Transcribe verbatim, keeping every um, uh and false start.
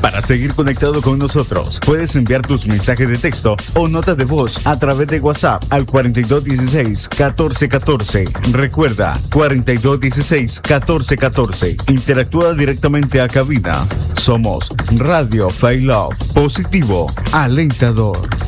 Para seguir conectado con nosotros, puedes enviar tus mensajes de texto o notas de voz a través de WhatsApp al cuarenta y dos dieciséis, catorce catorce. Recuerda, cuarenta y dos dieciséis, catorce catorce. Interactúa directamente a cabina. Somos Radio Failove, positivo, alentador.